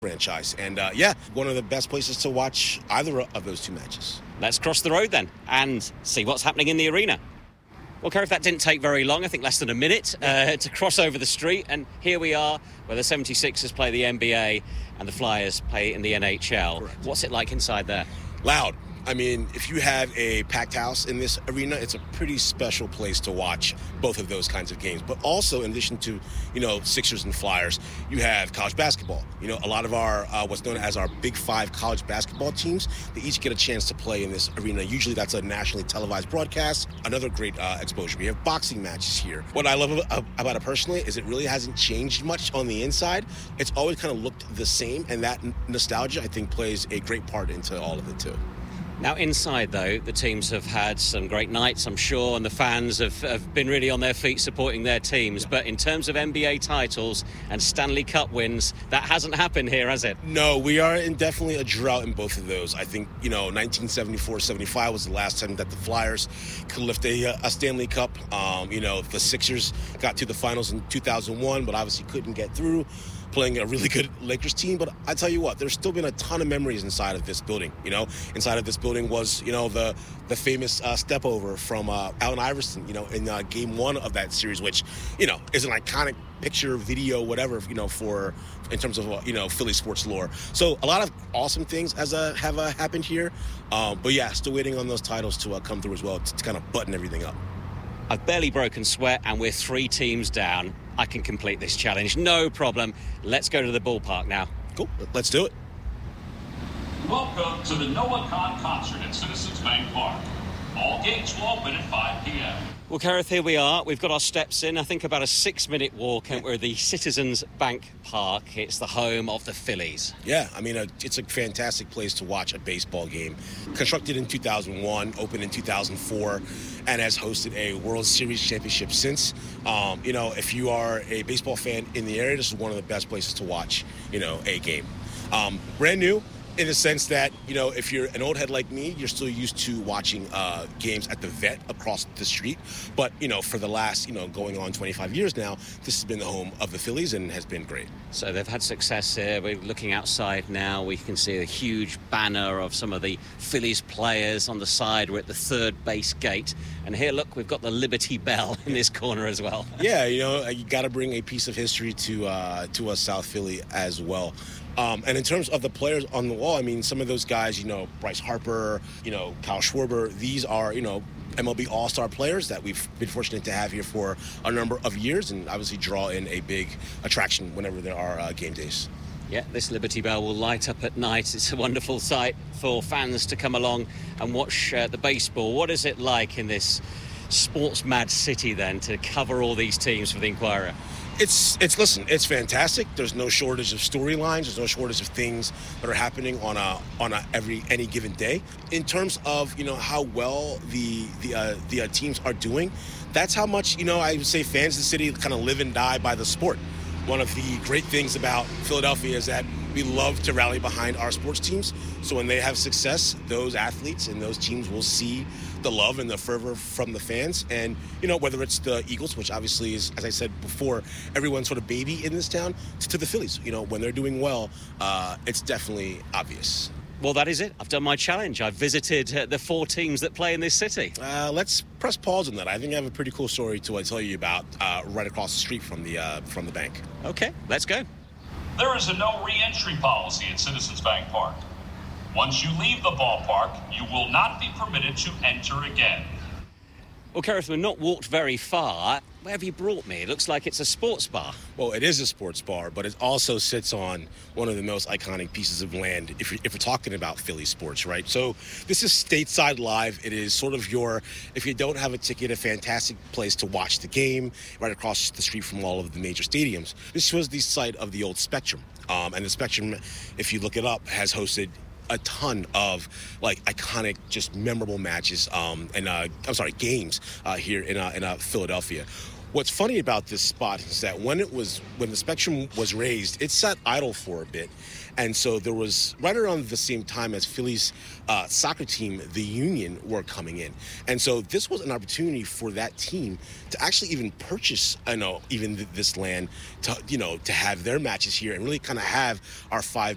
franchise. And yeah, one of the best places to watch either of those two matches. Let's cross the road then and see what's happening in the arena. Well, Kerry, that didn't take very long, I think less than a minute, to cross over the street. And here we are, where the 76ers play the NBA and the Flyers play in the NHL. Correct. What's it like inside there? Loud. I mean, if you have a packed house in this arena, it's a pretty special place to watch both of those kinds of games. But also, in addition to, Sixers and Flyers, you have college basketball. A lot of our, what's known as our Big Five college basketball teams, they each get a chance to play in this arena. Usually that's a nationally televised broadcast. Another great exposure. We have boxing matches here. What I love about it personally is it really hasn't changed much on the inside. It's always kind of looked the same, and that nostalgia, I think, plays a great part into all of it, too. Now, inside, though, the teams have had some great nights, I'm sure, and the fans have been really on their feet supporting their teams. But in terms of NBA titles and Stanley Cup wins, that hasn't happened here, has it? No, we are in definitely a drought in both of those. I think, 1974-75 was the last time that the Flyers could lift a Stanley Cup. The Sixers got to the finals in 2001, but obviously couldn't get through, playing a really good Lakers team. But I tell you what, there's still been a ton of memories inside of this building. Inside of this building was, the famous step over from Allen Iverson, in game one of that series, which, is an iconic picture, video, whatever, in terms of, Philly sports lore. So a lot of awesome things have happened here. But yeah, still waiting on those titles to come through as well to kind of button everything up. I've barely broken sweat and we're 3 teams down. I can complete this challenge, no problem. Let's go to the ballpark now. Cool, let's do it. Welcome to the Noah Khan concert at Citizens Bank Park. All gates will open at 5 p.m. Well, Gareth, here we are. We've got our steps in. I think about a 6-minute walk, and we're at the Citizens Bank Park. It's the home of the Phillies. Yeah, I mean, it's a fantastic place to watch a baseball game. Constructed in 2001, opened in 2004, and has hosted a World Series championship since. If you are a baseball fan in the area, this is one of the best places to watch, a game. Brand new. In the sense that, if you're an old head like me, you're still used to watching games at the Vet across the street. But, for the last, going on 25 years now, this has been the home of the Phillies and has been great. So they've had success here. We're looking outside now. We can see a huge banner of some of the Phillies players on the side. We're at the third base gate. And here, look, we've got the Liberty Bell in this corner as well. Yeah, you got to bring a piece of history to us South Philly as well. And in terms of the players on the wall, I mean, some of those guys, Bryce Harper, Kyle Schwarber, these are, MLB All-Star players that we've been fortunate to have here for a number of years and obviously draw in a big attraction whenever there are game days. Yeah, this Liberty Bell will light up at night. It's a wonderful sight for fans to come along and watch the baseball. What is it like in this sports-mad city then to cover all these teams for the Inquirer? It's fantastic. There's no shortage of storylines. There's no shortage of things that are happening on any given day. In terms of how well the teams are doing, that's how much I would say fans of the city kind of live and die by the sport. One of the great things about Philadelphia is that we love to rally behind our sports teams. So when they have success, those athletes and those teams will see the love and the fervor from the fans. And, whether it's the Eagles, which obviously is, as I said before, everyone's sort of baby in this town, to the Phillies. When they're doing well, it's definitely obvious. Well, that is it. I've done my challenge. I've visited the 4 teams that play in this city. Let's press pause on that. I think I have a pretty cool story to tell you about right across the street from the bank. Okay, let's go. There is a no re-entry policy at Citizens Bank Park. Once you leave the ballpark, you will not be permitted to enter again. Well, Gareth, we've not walked very far. Where have you brought me? It looks like it's a sports bar. Well, it is a sports bar, but it also sits on one of the most iconic pieces of land if we're talking about Philly sports, right? So this is Stateside Live. It is sort of if you don't have a ticket, a fantastic place to watch the game right across the street from all of the major stadiums. This was the site of the old Spectrum. And the Spectrum, if you look it up, has hosted a ton of iconic, just memorable matches games here in Philadelphia. What's funny about this spot is that when the Spectrum was raised, it sat idle for a bit. And so there was, right around the same time as Philly's soccer team, the Union, were coming in. And so this was an opportunity for that team to actually even purchase, this land to have their matches here and really kind of have our 5